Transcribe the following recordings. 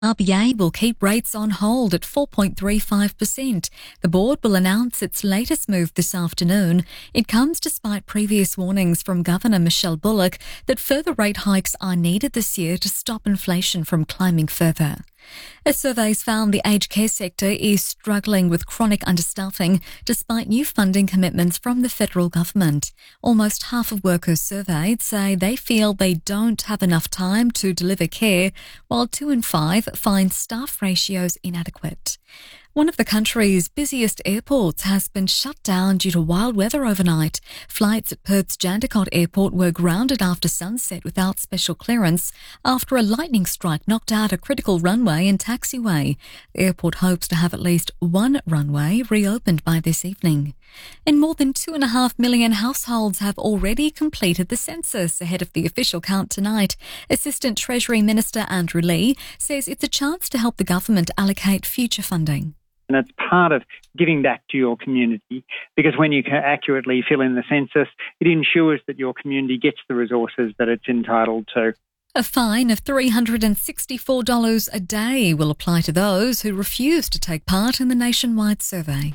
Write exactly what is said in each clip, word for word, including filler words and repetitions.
R B A will keep rates on hold at four point three five percent. The board will announce its latest move this afternoon. It comes despite previous warnings from Governor Michelle Bullock that further rate hikes are needed this year to stop inflation from climbing further. A survey's found the aged care sector is struggling with chronic understaffing despite new funding commitments from the federal government. Almost half of workers surveyed say they feel they don't have enough time to deliver care, while two in five find staff ratios inadequate. One of the country's busiest airports has been shut down due to wild weather overnight. Flights at Perth's Jandakot Airport were grounded after sunset without special clearance after a lightning strike knocked out a critical runway and taxiway. The airport hopes to have at least one runway reopened by this evening. And more than two and a half million households have already completed the census ahead of the official count tonight. Assistant Treasury Minister Andrew Leigh says it's a chance to help the government allocate future funding. And it's part of giving back to your community, because when you can accurately fill in the census, it ensures that your community gets the resources that it's entitled to. A fine of three hundred sixty-four dollars a day will apply to those who refuse to take part in the nationwide survey.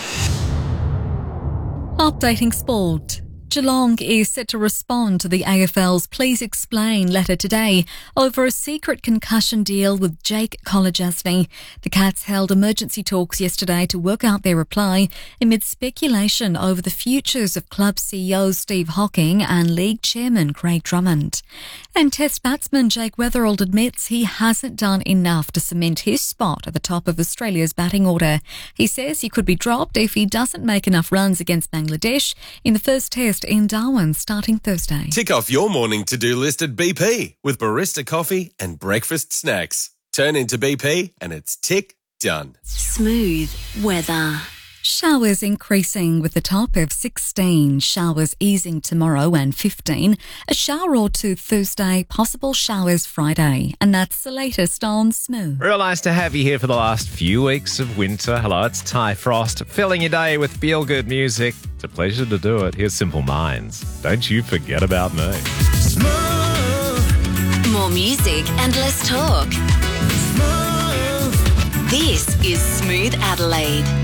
Updating sport. Geelong is set to respond to the A F L's Please Explain letter today over a secret concussion deal with Jake Kolodjasny. The Cats held emergency talks yesterday to work out their reply amid speculation over the futures of club C E O Steve Hocking and league chairman Craig Drummond. And Test batsman Jake Weatherald admits he hasn't done enough to cement his spot at the top of Australia's batting order. He says he could be dropped if he doesn't make enough runs against Bangladesh in the first Test in Darwin starting Thursday. Tick off your morning to-do list at B P with barista coffee and breakfast snacks. Turn into B P and it's tick done. Smooth weather. Showers increasing with a top of sixteen. Showers easing tomorrow and fifteen. A shower or two Thursday. Possible showers Friday. And that's the latest on Smooth. Real nice to have you here for the last few weeks of winter. Hello, it's Ty Frost, filling your day with feel-good music. It's a pleasure to do it. Here's Simple Minds. Don't you forget about me. Smooth. More music and less talk. Smooth. This is Smooth Adelaide.